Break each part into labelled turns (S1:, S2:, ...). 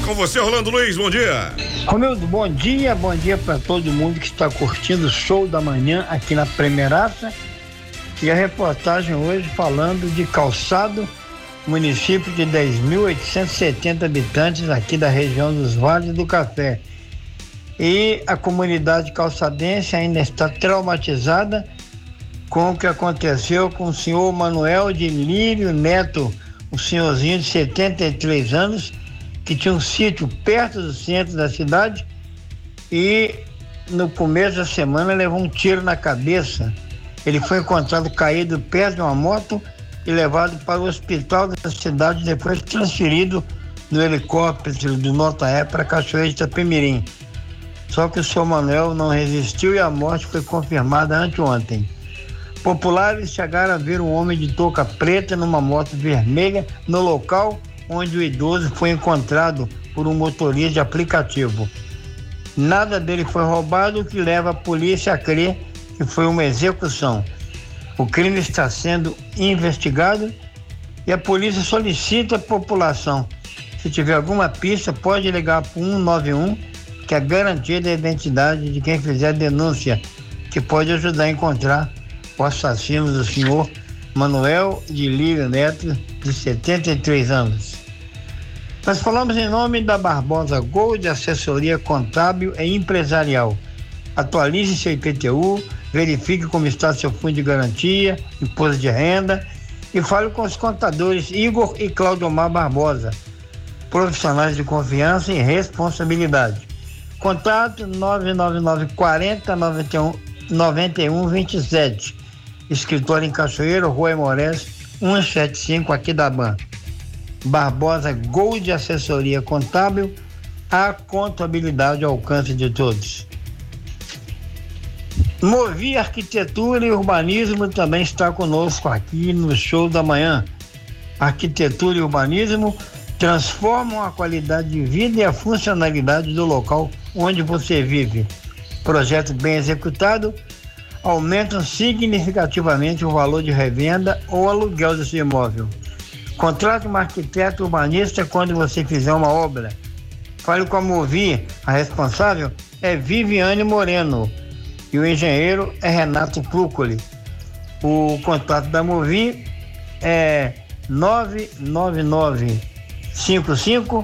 S1: com você, Orlando Luiz, bom dia.
S2: Romildo, bom dia para todo mundo que está curtindo o show da manhã aqui na Primeiraça. E a reportagem hoje falando de Calçado, município de 10.870 habitantes aqui da região dos Vales do Café. E a comunidade calçadense ainda está traumatizada com o que aconteceu com o senhor Manuel de Lírio Neto, um senhorzinho de 73 anos, que tinha um sítio perto do centro da cidade e no começo da semana levou um tiro na cabeça. Ele foi encontrado caído perto de uma moto e levado para o hospital da cidade, depois transferido no helicóptero do Notaé para Cachoeira de Itapemirim. Só que o senhor Manuel não resistiu e a morte foi confirmada anteontem. Populares chegaram a ver um homem de touca preta numa moto vermelha no local onde o idoso foi encontrado por um motorista de aplicativo. Nada dele foi roubado, o que leva a polícia a crer que foi uma execução. O crime está sendo investigado e a polícia solicita a população. Se tiver alguma pista, pode ligar para o 191, que é garantia da identidade de quem fizer denúncia, que pode ajudar a encontrar o assassino do senhor Manuel de Lírio Neto, de 73 anos. Nós falamos em nome da Barbosa Gold, assessoria contábil e empresarial. Atualize seu IPTU, verifique como está seu fundo de garantia, imposto de renda e fale com os contadores Igor e Claudiomar Barbosa, profissionais de confiança e responsabilidade. Contato 999 40 91 27. Escritório em Cachoeiro, Rua Emorés, 175, aqui da BAN. Barbosa Gold, assessoria contábil, a contabilidade ao alcance de todos. Movi Arquitetura e Urbanismo também está conosco aqui no show da manhã. Arquitetura e Urbanismo transformam a qualidade de vida e a funcionalidade do local onde você vive. Projeto bem executado aumentam significativamente o valor de revenda ou aluguel do seu imóvel. Contrate um arquiteto urbanista quando você fizer uma obra. Fale com a Movi, a responsável é Viviane Moreno e o engenheiro é Renato Plúcoli. O contato da Movi é 999 55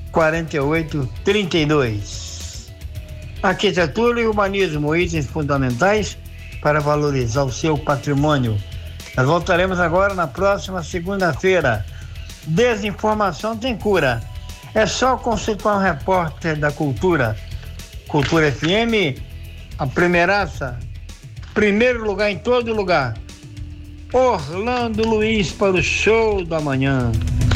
S2: 4832. Arquitetura e urbanismo, itens fundamentais para valorizar o seu patrimônio. Nós voltaremos agora na próxima segunda-feira. Desinformação tem cura. É só consultar um repórter da Cultura. Cultura FM, a Primeiraça, primeiro lugar em todo lugar. Orlando Luiz para o show da manhã.